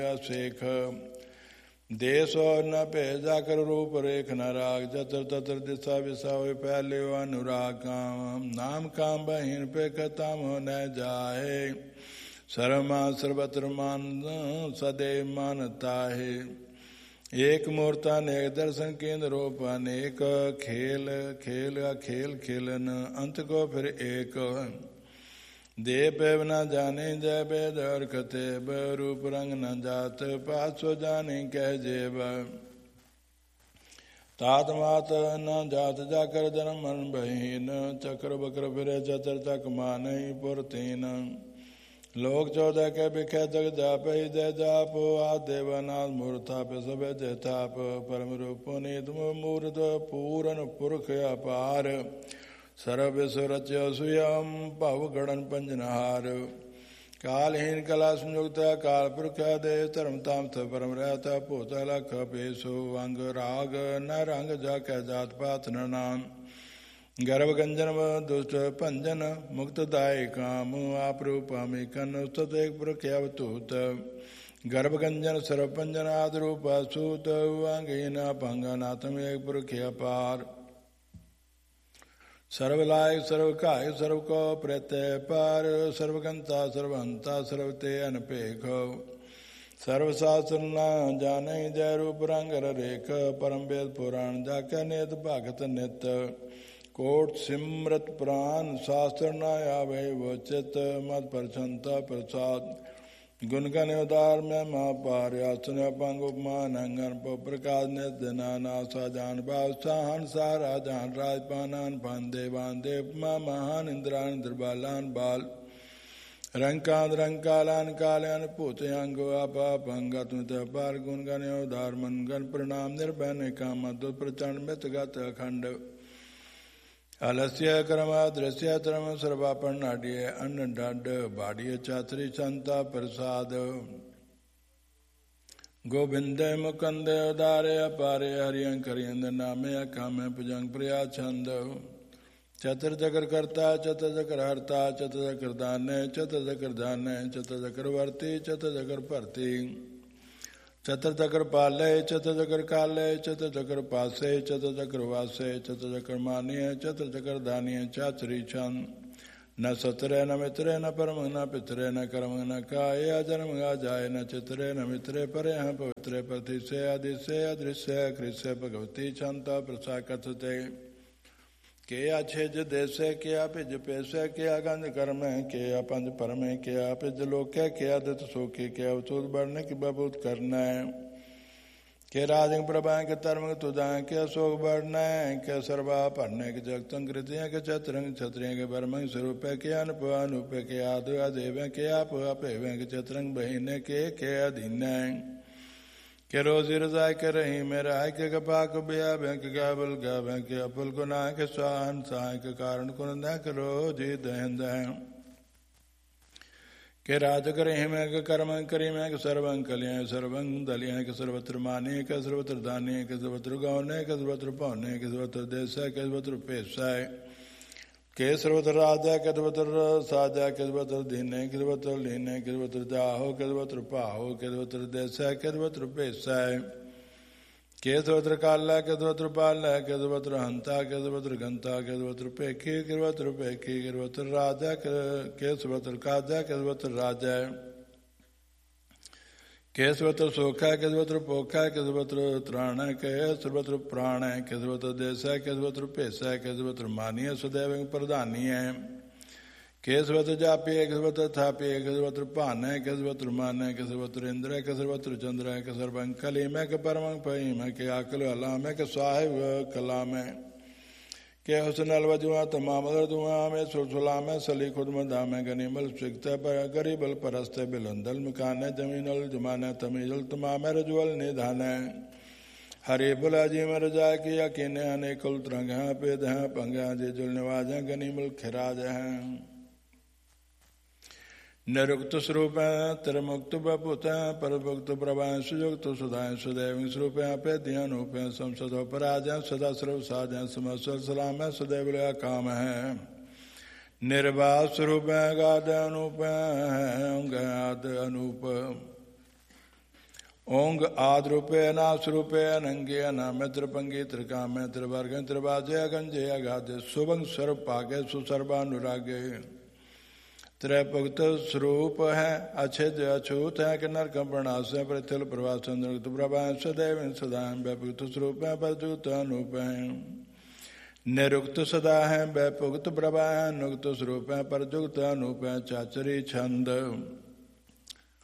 शेख देशो न पे जाकर रूप रेख न राग जत्र तत्र दिशा विषा फैले अनुराग काम नाम काम बहीन पे कताम हो न जाए सर्वमा सर्वत्र मान सदैव मानता है एक मूर्त अनेक दर्शन केंद्र रूप अनेक खेल खेल खेल खेलन अंत को फिर एक देव पेव न जाने जय वेद और कथे रूप रंग न जात पासो जाने कह जेब तात मात न जात जाकर जन्म मरण बहीन चक्र बक्र फिरे चतर चक मान पुरतीन लोक 14 के बिखे जग जाप जय जाप आदेवनाथ मूर्ताप सब जय ताप परम रूप पुनीत मूर्त पूरन पुरख अपार सर्व सुरच सुयम पव गणन पंजनहार कालहीन कला संयुक्त काल पुरख दे धर्म ताम परम रहता पोता लख पेशो अंग राग न रंग जाक जात पात न नाम गर्भ गंजन दुष्ट पंजन मुक्तदाय काम आप रूपामी कन सत एक पुरख अवतूत गर्भ गंजन सर्व पंजन आद रूप सूत अंगहीन पंगनाथम एक पुरख अपार सर्वलाय सर्व काय सर्व को प्रत्यय पार सर्वगंता सर्वहंता सर्वते अनपेख सर्वशास्त्र न जाने जय रूप रंग रेख परम वेद पुराण जाके नेत भागत नित कोट सिमरत प्राण शास्त्र न आवे वो चित मत प्रसन्नता प्रसाद गुणगण उदार में महापार यासन पंग उपमान अंगन प्रकाश निधना नासा जान बादशाहन सारा जान राजपानान पान देवान देव महान इंद्रान इंद्रबालान बाल रंकान रंकालान काल्यान पूते अंगो आपा पंगत पार गुणगण उदार मन गण प्रणाम निर्भय काम प्रचंड मित गत अखंड अलस्य कर्म दृश्य धर्म सर्वापण नाड्य अन्न डड बाड़िय चात्री संता प्रसाद गोविंद मुकंद उदारे अपारे हरियं करियंद नामे कामे भुजंग प्रिया छंद चतर चक्र कर्ता चतर चक्र हरता चतर चक्र दाने चतर चक्र दाने चतर चक्र वर्ती चतर चक्र परती चतर चक्र पाले चतर चक्र काले चतर चक्र पासे चतर चक्र वासे चतर चक्र मानिय चतर चक्र दानिय चाचरी छंद न सतरे न मित्रे न परम न पितरे न कर्म न काय अजन्म गा जाय न चित्रे न मित्रे परे हैं पवित्रे प्रति से अदिश्य अदृश्य कृष्य भगवती छंता प्रसाकथते के अच्छेज देशे के पिज पैसे के गंज कर्म के पंज परम के पिज लोके के अदित सोके के अवतूत बढ़ने की बबूत करना के राजंग प्रभा के धर्म तुदा के अशोक बढ़ना के सर्वा पढ़ने के जगतंग कृतियां के चतरंग क्षत्रिय के बर्मंग स्वरूप के अनुप अनुप के आदु अदेव के आप अपेव के चतरंग बहीने के अधीन के रोजी रजाय के रही मेरा है के कपा को बिया बैंक का बल का बैंक के अपुल को ना के स्वाहन सहाय के कारण को न के रोजी दहन दहन के राज करे मैं के कर्म करी मैं के सर्वं कलियां सर्वं दलियां के सर्वत्र माने के सर्वत्र दाने के सर्वत्र गौने के सर्वत्र पौने के सर्वत्र देश के सर्वत्र पेशा के सर्वत्र राजा के सर्वत्र साजा के सर्वत्र दीने के सर्वत्र लीने के सर्वत्र जाहो के सर्वत्र पाहो के सर्वत्र देश के सर्वत्र पेशा के सर्वत्र काला के सर्वत्र पाला के सर्वत्र हंता के सर्वत्र घंता के सर्वत्र पेखी के सर्वत्र राजा के सर्वत्र काजा के सर्वत्र राजा के सर्वत्र सोखा के सर्वत्र पोखा के सर्वत्र त्राण के सर्वत्र प्राण के सर्वत्र देश के सर्वत्र पेशा के सर्वत्र मानिय सदैव प्रधानीय के सर्वत्र जापिय के सर्वत्र थापिय के सर्वत्र पान के सर्वत्र मान के सर्वत्र इंद्र के सर्वत्र चंद्र के सर्वं कलीम के परमं पहीम के आकल अलाम के साहिब कलाम के हुसन अलवजुआ तमाम दुआ में सुलसुला में सली खुद मदा में गनीमल सिकते पर गरीबल परस्ते बिलंदल मकान जमीनल जुमाने तमीजल तमाम रजुअल निधान हरे बुला जी मर जा की यकीन अनेकुल तरंग हैं पेद हैं पंगा जी जुल निवाज हैं गनीमल खिराज हैं निरुक्त स्वरूप हैं त्रिमुक्त बपुत हैं परभुक्त प्रभाएं सुयुक्त सुधाएं सुदैव स्वरूप हैं पे ध्यान रूप हैं संसद पराज हैं सदा सर्व साज हैं समस्वल सलाम है सदैव काम है निर्वाह स्वरूप हैं गाद अनूप हैं गाद अनूप ओंग आद्रूपे नासरूपे अनंगे अनामित्र पंगी त्रिकामे त्रिवर्ग त्रिभाजे गंजे अगाधे सुभंग स्वरूप पागे सुसर्वानुरागे त्रैपुक्त स्वरूप है अच्छेद अछूत है कि नरकम प्रणाश है प्रतिल प्रवासन निर्गत प्रभा सदैव सदा व्यापुक्त स्वरूप है परजुत अनूप है निरुक्त सदा है व्यापुक्त प्रभा है नुक्त स्वरूप है परजुक्त अनूप है चाचरी छंद